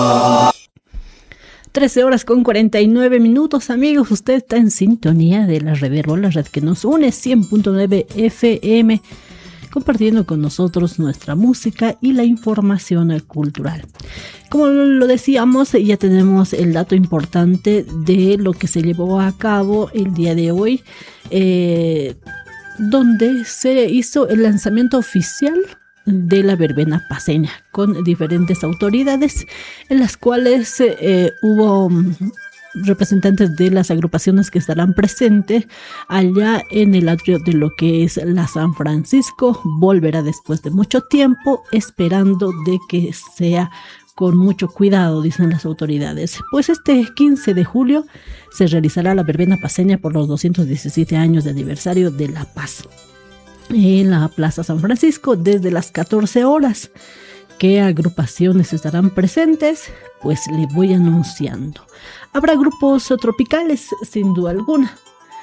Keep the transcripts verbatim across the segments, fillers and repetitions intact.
trece horas con cuarenta y nueve minutos, amigos. Usted está en sintonía de la Reverbo, la red que nos une, cien punto nueve F M, compartiendo con nosotros nuestra música y la información cultural. Como lo decíamos, ya tenemos el dato importante de lo que se llevó a cabo el día de hoy, eh, donde se hizo el lanzamiento oficial de la verbena paceña con diferentes autoridades, en las cuales eh, hubo representantes de las agrupaciones que estarán presentes allá en el atrio de lo que es la San Francisco. Volverá después de mucho tiempo, esperando de que sea con mucho cuidado, dicen las autoridades. Pues este quince de julio se realizará la verbena paceña por los doscientos diecisiete años de aniversario de La Paz en la Plaza San Francisco desde las catorce horas. ¿Qué agrupaciones estarán presentes? Pues le voy anunciando. Habrá grupos tropicales, sin duda alguna.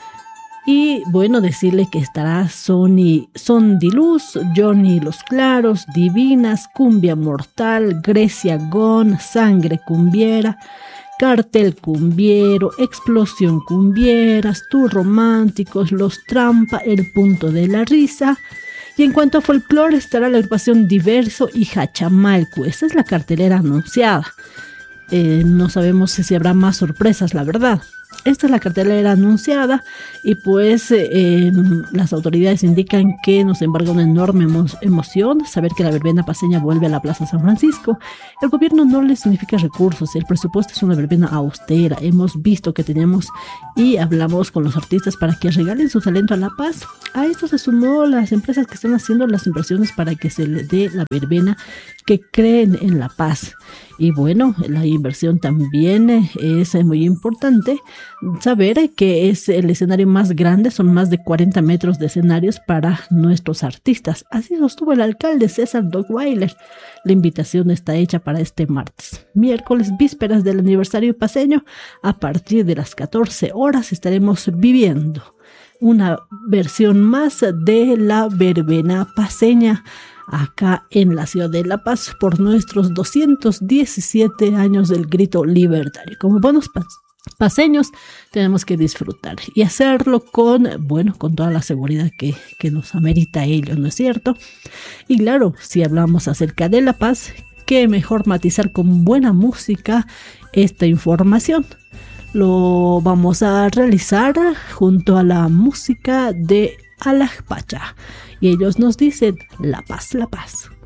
Y bueno, decirle que estará Sony, Sondiluz, Johnny Los Claros, Divinas, Cumbia Mortal, Grecia Gon, Sangre Cumbiera, Cartel Cumbiero, Explosión Cumbiera, Tour Románticos, Los Trampa, El Punto de la Risa. Y en cuanto a folclore, estará la agrupación Diverso y Hachamalcu. Esta es la cartelera anunciada. Eh, no sabemos si habrá más sorpresas, la verdad. Esta es la cartelera anunciada y pues eh, las autoridades indican que nos embarga una enorme emo- emoción saber que la verbena paceña vuelve a la Plaza San Francisco. El gobierno no le significa recursos, el presupuesto es una verbena austera. Hemos visto que teníamos y hablamos con los artistas para que regalen su talento a La Paz. A esto se sumó las empresas que están haciendo las inversiones para que se le dé la verbena, que creen en La Paz. Y bueno, la inversión también es muy importante. Saber que es el escenario más grande, son más de cuarenta metros de escenarios para nuestros artistas. Así sostuvo el alcalde César Dogweiler. La invitación está hecha para este martes, miércoles, vísperas del aniversario paceño. A partir de las catorce horas estaremos viviendo una versión más de la verbena paceña acá en la ciudad de La Paz por nuestros doscientos diecisiete años del grito libertario. Como buenos pa- paceños tenemos que disfrutar y hacerlo con, bueno, con toda la seguridad que, que nos amerita ello, ¿no es cierto? Y claro, si hablamos acerca de La Paz, qué mejor matizar con buena música esta información. Lo vamos a realizar junto a la música de Alaj Pacha. Y ellos nos dicen La Paz, La Paz.